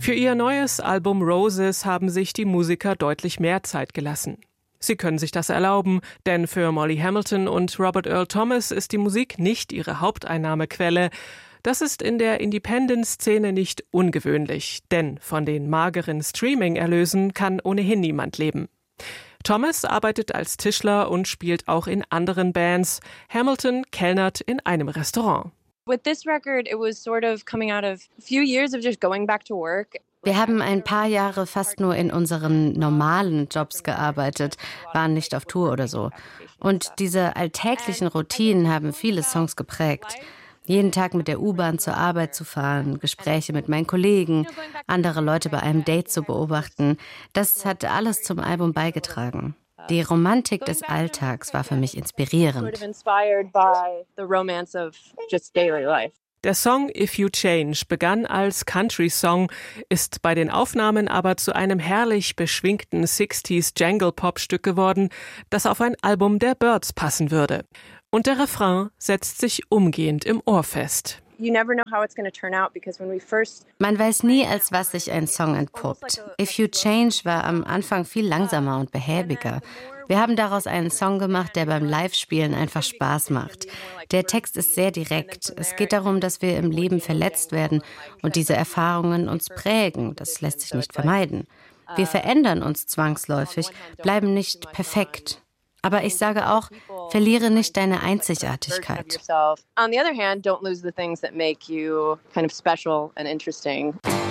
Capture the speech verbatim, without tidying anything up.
Für ihr neues Album Roses haben sich die Musiker deutlich mehr Zeit gelassen. Sie können sich das erlauben, denn für Molly Hamilton und Robert Earl Thomas ist die Musik nicht ihre Haupteinnahmequelle. Das ist in der Independent-Szene nicht ungewöhnlich, denn von den mageren Streaming-Erlösen kann ohnehin niemand leben. Thomas arbeitet als Tischler und spielt auch in anderen Bands. Hamilton kellnert in einem Restaurant. With this record, it was sort of coming out of a few years of just going back to work. Wir haben ein paar Jahre fast nur in unseren normalen Jobs gearbeitet, waren nicht auf Tour oder so. Und diese alltäglichen Routinen haben viele Songs geprägt. Jeden Tag mit der U-Bahn zur Arbeit zu fahren, Gespräche mit meinen Kollegen, andere Leute bei einem Date zu beobachten, das hat alles zum Album beigetragen. Die Romantik des Alltags war für mich inspirierend. Der Song If You Change begann als Country-Song, ist bei den Aufnahmen aber zu einem herrlich beschwingten sixties Jangle-Pop-Stück geworden, das auf ein Album der Byrds passen würde. Und der Refrain setzt sich umgehend im Ohr fest. Man weiß nie, als was sich ein Song entpuppt. If You Change war am Anfang viel langsamer und behäbiger. Wir haben daraus einen Song gemacht, der beim Live-Spielen einfach Spaß macht. Der Text ist sehr direkt. Es geht darum, dass wir im Leben verletzt werden und diese Erfahrungen uns prägen. Das lässt sich nicht vermeiden. Wir verändern uns zwangsläufig, bleiben nicht perfekt. Aber ich sage auch, verliere nicht deine Einzigartigkeit. On the other hand, don't lose the things that make you kind of special and interesting.